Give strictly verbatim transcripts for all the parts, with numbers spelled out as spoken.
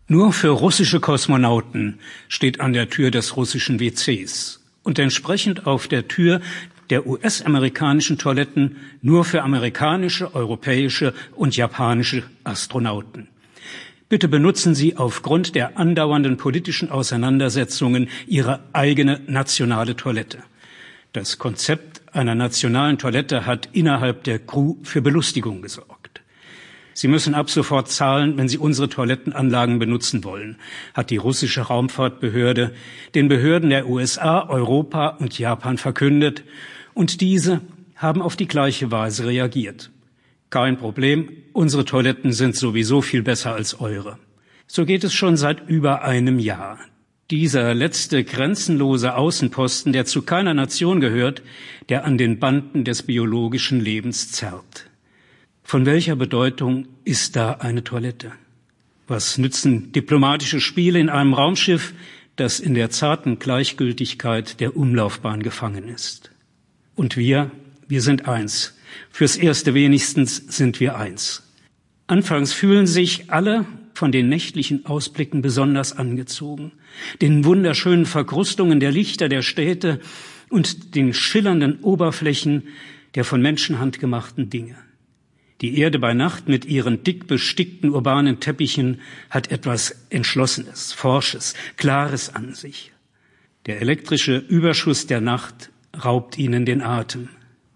Nur für russische Kosmonauten steht an der Tür des russischen W Cs und entsprechend auf der Tür der U S-amerikanischen Toiletten nur für amerikanische, europäische und japanische Astronauten. Bitte benutzen Sie aufgrund der andauernden politischen Auseinandersetzungen Ihre eigene nationale Toilette. Das Konzept einer nationalen Toilette hat innerhalb der Crew für Belustigung gesorgt. Sie müssen ab sofort zahlen, wenn Sie unsere Toilettenanlagen benutzen wollen, hat die russische Raumfahrtbehörde den Behörden der U S A, Europa und Japan verkündet, und diese haben auf die gleiche Weise reagiert. Kein Problem, unsere Toiletten sind sowieso viel besser als eure. So geht es schon seit über einem Jahr. Dieser letzte grenzenlose Außenposten, der zu keiner Nation gehört, der an den Banden des biologischen Lebens zerrt. Von welcher Bedeutung ist da eine Toilette? Was nützen diplomatische Spiele in einem Raumschiff, das in der zarten Gleichgültigkeit der Umlaufbahn gefangen ist? Und wir, wir sind eins. Fürs Erste wenigstens sind wir eins. Anfangs fühlen sich alle von den nächtlichen Ausblicken besonders angezogen, den wunderschönen Verkrustungen der Lichter der Städte und den schillernden Oberflächen der von Menschenhand gemachten Dinge. Die Erde bei Nacht mit ihren dick bestickten urbanen Teppichen hat etwas Entschlossenes, Forsches, Klares an sich. Der elektrische Überschuss der Nacht raubt ihnen den Atem.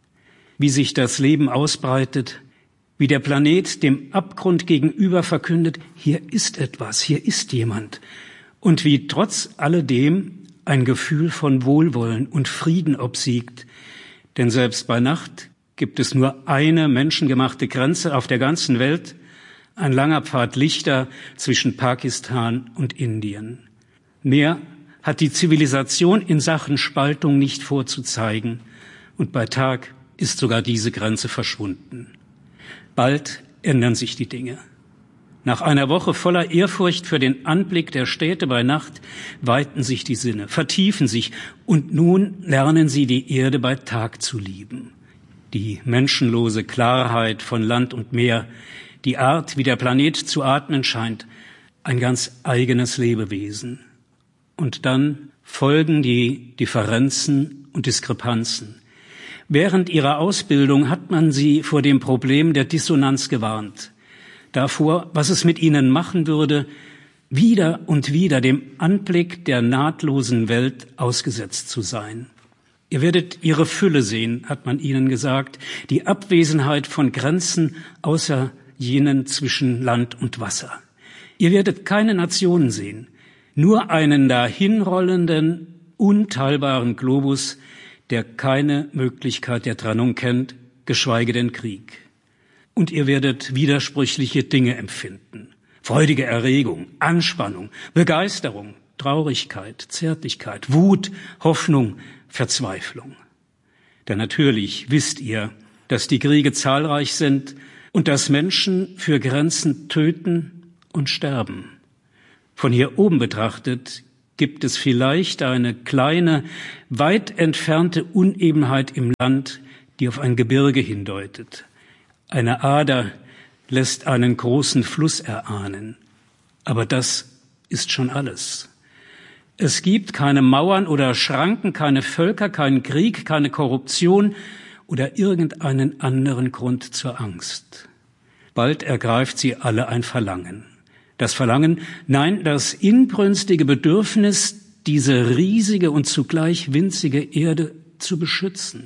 Wie sich das Leben ausbreitet, wie der Planet dem Abgrund gegenüber verkündet, hier ist etwas, hier ist jemand. Und wie trotz alledem ein Gefühl von Wohlwollen und Frieden obsiegt. Denn selbst bei Nacht gibt es nur eine menschengemachte Grenze auf der ganzen Welt, ein langer Pfad Lichter zwischen Pakistan und Indien. Mehr hat die Zivilisation in Sachen Spaltung nicht vorzuzeigen, und bei Tag ist sogar diese Grenze verschwunden. Bald ändern sich die Dinge. Nach einer Woche voller Ehrfurcht für den Anblick der Städte bei Nacht weiten sich die Sinne, vertiefen sich, und nun lernen sie die Erde bei Tag zu lieben. Die menschenlose Klarheit von Land und Meer, die Art, wie der Planet zu atmen scheint, ein ganz eigenes Lebewesen. Und dann folgen die Differenzen und Diskrepanzen. Während ihrer Ausbildung hat man sie vor dem Problem der Dissonanz gewarnt. Davor, was es mit ihnen machen würde, wieder und wieder dem Anblick der nahtlosen Welt ausgesetzt zu sein. Ihr werdet ihre Fülle sehen, hat man ihnen gesagt, die Abwesenheit von Grenzen außer jenen zwischen Land und Wasser. Ihr werdet keine Nationen sehen, nur einen dahinrollenden, unteilbaren Globus, der keine Möglichkeit der Trennung kennt, geschweige denn Krieg. Und ihr werdet widersprüchliche Dinge empfinden. Freudige Erregung, Anspannung, Begeisterung, Traurigkeit, Zärtlichkeit, Wut, Hoffnung, Verzweiflung. Denn natürlich wisst ihr, dass die Kriege zahlreich sind und dass Menschen für Grenzen töten und sterben. Von hier oben betrachtet gibt es vielleicht eine kleine, weit entfernte Unebenheit im Land, die auf ein Gebirge hindeutet. Eine Ader lässt einen großen Fluss erahnen. Aber das ist schon alles. Es gibt keine Mauern oder Schranken, keine Völker, keinen Krieg, keine Korruption oder irgendeinen anderen Grund zur Angst. Bald ergreift sie alle ein Verlangen. Das Verlangen, nein, das inbrünstige Bedürfnis, diese riesige und zugleich winzige Erde zu beschützen.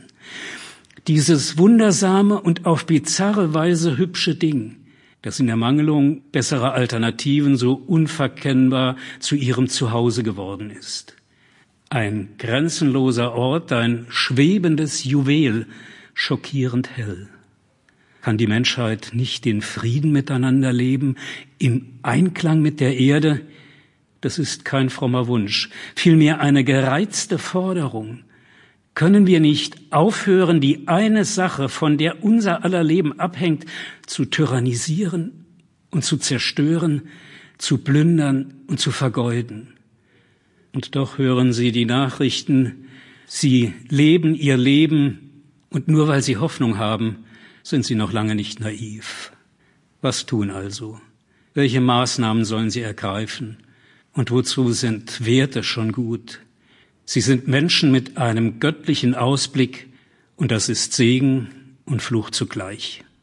Dieses wundersame und auf bizarre Weise hübsche Ding, das in Ermangelung besserer Alternativen so unverkennbar zu ihrem Zuhause geworden ist. Ein grenzenloser Ort, ein schwebendes Juwel, schockierend hell. Kann die Menschheit nicht den Frieden miteinander leben, im Einklang mit der Erde? Das ist kein frommer Wunsch, vielmehr eine gereizte Forderung. Können wir nicht aufhören, die eine Sache, von der unser aller Leben abhängt, zu tyrannisieren und zu zerstören, zu plündern und zu vergeuden? Und doch hören Sie die Nachrichten, sie leben ihr Leben, und nur weil sie Hoffnung haben, sind sie noch lange nicht naiv. Was tun also? Welche Maßnahmen sollen sie ergreifen? Und wozu sind Werte schon gut? Sie sind Menschen mit einem göttlichen Ausblick, und das ist Segen und Fluch zugleich.